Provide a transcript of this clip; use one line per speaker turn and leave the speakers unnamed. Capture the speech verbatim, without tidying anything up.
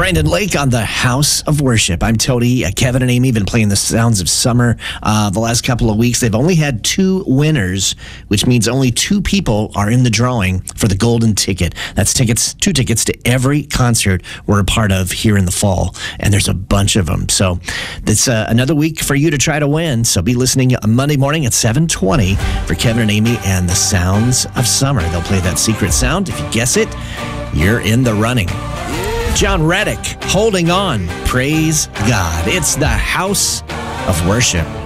Brandon Lake on the House of Worship. I'm Tony. Uh, Kevin and Amy have been playing the sounds of summer uh, the last couple of weeks. They've only had two winners, which means only two people are in the drawing for the golden ticket. That's tickets, two tickets to every concert we're a part of here in the fall, and there's a bunch of them. So it's uh, another week for you to try to win. So be listening Monday morning at seven twenty for Kevin and Amy and the Sounds of Summer. They'll play that secret sound. If you guess it, you're in the running. John Reddick, Holding On. Praise God. It's the House of Worship.